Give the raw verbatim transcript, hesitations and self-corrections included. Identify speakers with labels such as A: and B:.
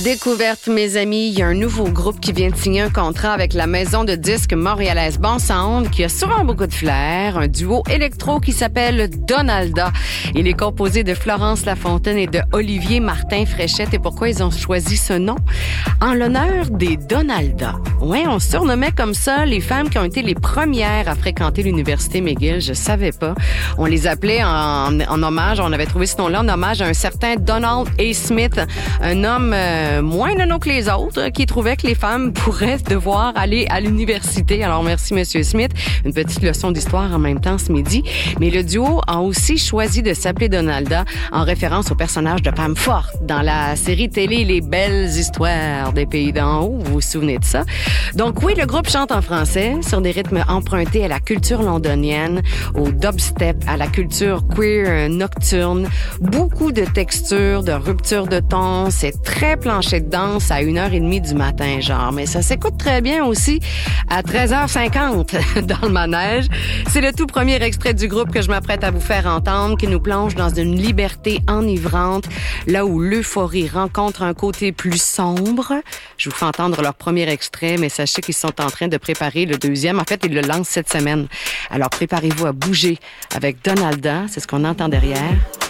A: Découverte, mes amis, il y a un nouveau groupe qui vient de signer un contrat avec la maison de disques montréalaise Bon Sound, qui a souvent beaucoup de flair, un duo électro qui s'appelle Donalda. Il est composé de Florence Lafontaine et de Olivier Martin Fréchette. Et pourquoi ils ont choisi ce nom? En l'honneur des Donalda. Ouais, on se surnommait comme ça les femmes qui ont été les premières à fréquenter l'université McGill. Je savais pas. On les appelait en, en hommage, on avait trouvé ce nom-là en hommage à un certain Donald A. Smith, un homme euh, moins nono que les autres, qui trouvait que les femmes pourraient devoir aller à l'université. Alors, merci, Monsieur Smith. Une petite leçon d'histoire en même temps ce midi. Mais le duo a aussi choisi de s'appeler Donalda en référence au personnage de Pam Forte dans la série télé Les Belles Histoires des Pays d'en haut. Vous vous souvenez de ça? Donc oui, le groupe chante en français sur des rythmes empruntés à la culture londonienne, au dubstep, à la culture queer nocturne. Beaucoup de textures, de ruptures de ton. C'est très plancher de danse à une heure et demie du matin, genre. Mais ça s'écoute très bien aussi à treize heures cinquante dans le manège. C'est le tout premier extrait du groupe que je m'apprête à vous faire entendre, qui nous plonge dans une liberté enivrante, là où l'euphorie rencontre un côté plus sombre. Je vous fais entendre leur premier extrait, mais sachez qu'ils sont en train de préparer le deuxième. En fait, ils le lancent cette semaine. Alors, préparez-vous à bouger avec Donalda. C'est ce qu'on entend derrière.